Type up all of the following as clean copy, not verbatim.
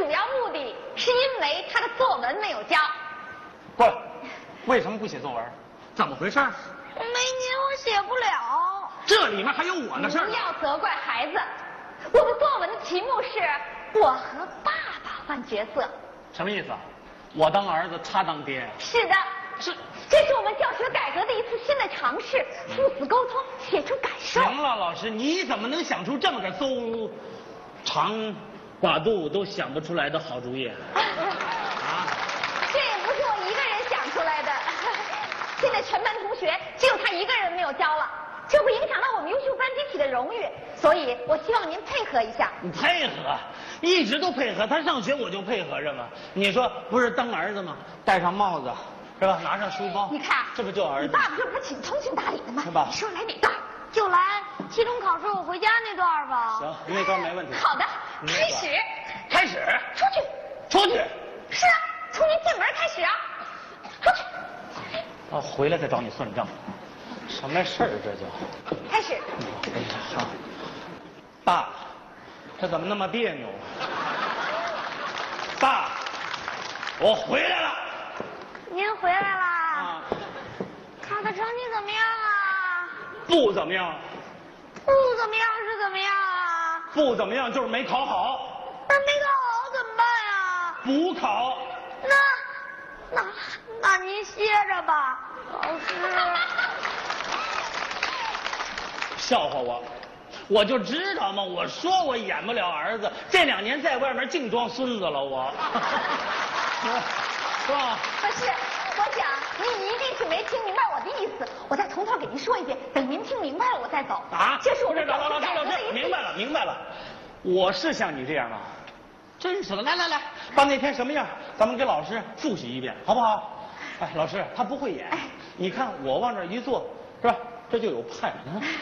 主要目的是因为他的作文没有交。 不，为什么不写作文？怎么回事？ 没您我写不了。 这里面还有我的事儿。 不要责怪孩子，我的作文的题目是我和爸爸换角色。 什么意思啊？我当儿子，他当爹。 是的，这是我们教学改革的一次新的尝试，父子沟通，写出感受。 行了，老师，你怎么能想出这么个邹长寡肚都想不出来的好主意啊？ 这也不是我一个人想出来的，现在全班同学只有他一个人没有交了，这会影响到我们优秀班集体的荣誉，所以我希望您配合一下。 你配合，一直都配合，他上学我就配合着嘛。你说不是当儿子吗？戴上帽子是吧？拿上书包， 你看， 这不就儿子？ 你爸爸这不是挺通情达理的吗？ 是吧？ 你说来哪段？就来期中考试我回家那段吧。 行，那段没问题。 好的，开始。 开始。 出去。 出去。 是啊，从您进门开始啊。出去。 啊，回来再找你算账。什么事儿这叫？ 开始。 哎呀，好。爸，这怎么那么别扭？爸，我回来了。 您回来啦？ 啊。 考的成绩怎么样啊？ 不怎么样。 不怎么样是怎么样啊？ 不怎么样就是没考好。 那没考好怎么办呀？ 补考。 那您歇着吧，老师。 笑话我，我就知道嘛，我说我演不了儿子，这2年在外面净装孙子了，我。是吧？ 不是，我想您一定是没听明白我的意思，我再从头给您说一遍，等您听明白了我再走。 啊？ 这是我们老师，明白了，明白了。我是像你这样吗？真是的，来，把那天什么样，咱们给老师复习一遍，好不好？哎，老师，他不会演，你看我往这一坐，是吧？这就有派。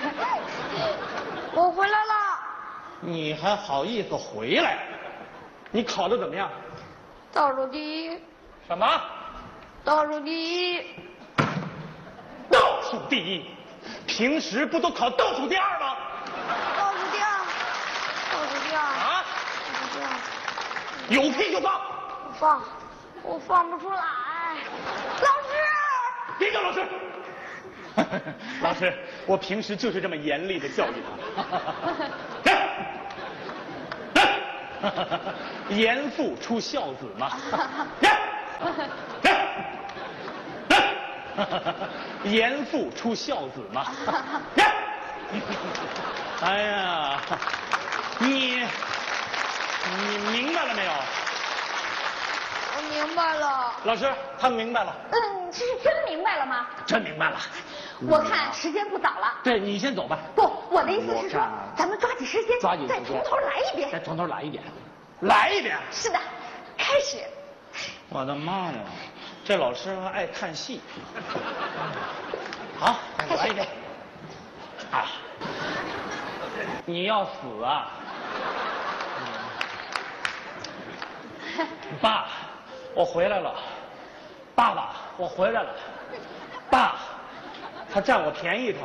我回来了。 你还好意思回来？你考得怎么样？ 倒数第一。 什么？ 倒数第一。 倒数第一？平时不都考倒数第2吗？ 倒数第2。倒数第2。 啊？ 倒数第2。 有屁就放。 我放不出来。老师。 别叫老师。老师，我平时就是这么严厉的教育他。严父出孝子嘛。严父出孝子嘛。哎呀，你明白了没有？ 我明白了。 老师，他明白了。 这是真明白了吗？ 真明白了。 我看时间不早了。 对，你先走吧。 不，我的意思是说，咱们抓紧时间，再从头来一遍。 再从头来一遍。来一遍。 是的，开始。 我的妈呀，这老师还爱看戏。好，来一遍。啊，你要死啊！爸，我回来了。爸爸，我回来了。爸，他占我便宜他。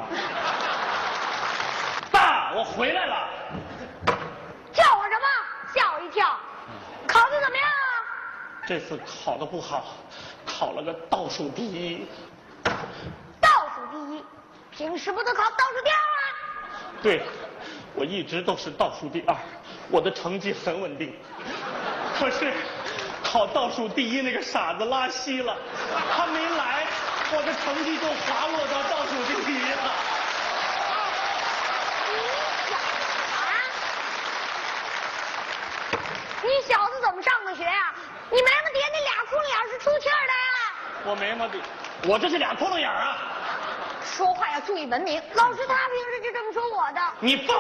爸，我回来了。 叫我什么？吓我一跳。考得怎么样啊？ 这次考得不好，考了个倒数第一。 倒数第一，平时不都考倒数第2吗？ 对，我一直都是倒数第2，我的成绩很稳定。可是考倒数第一那个傻子拉稀了，他没来，我的成绩就滑落到倒数第1了。 你小子怎么上的学呀？你没么爹那俩窟窿眼是出气儿的呀？ 我没么的，我这是俩窟窿眼啊！ 说话要注意文明。老师他平时就这么说我的。 你放！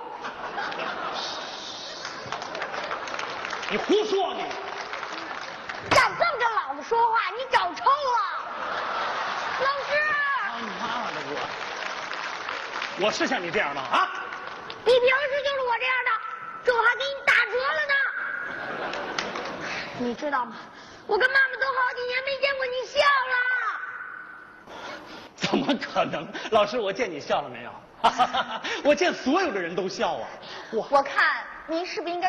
你胡说你！ 敢这么跟老子说话，你找抽了！老师！ 他妈的我是像你这样吗？啊？ 你平时就是我这样的，这我还给你打折了呢。你知道吗？我跟妈妈都好几年没见过你笑了。 怎么可能？老师，我见你笑了没有？我见所有的人都笑啊！ 我看您是不是应该